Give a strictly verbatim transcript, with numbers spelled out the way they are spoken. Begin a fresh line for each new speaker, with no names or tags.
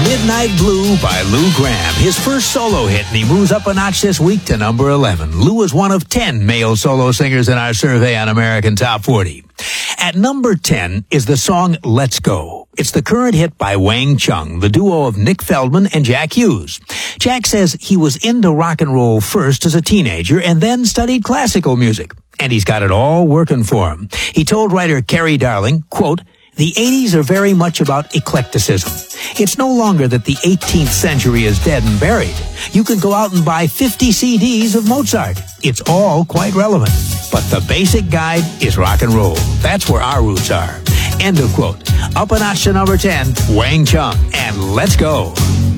Midnight Blue by Lou Gramm, his first solo hit, and he moves up a notch this week to number eleven. Lou is one of ten male solo singers in our survey on American Top forty. At number ten is the song Let's Go. It's the current hit by Wang Chung, the duo of Nick Feldman and Jack Hughes. Jack says he was into rock and roll first as a teenager and then studied classical music. And he's got it all working for him. He told writer Kerry Darling, quote, "The eighties are very much about eclecticism. It's no longer that the eighteenth century is dead and buried. You can go out and buy fifty C Ds of Mozart. It's all quite relevant. But the basic guide is rock and roll. That's where our roots are." End of quote. Up a notch to number ten, Wang Chung, and Let's Go.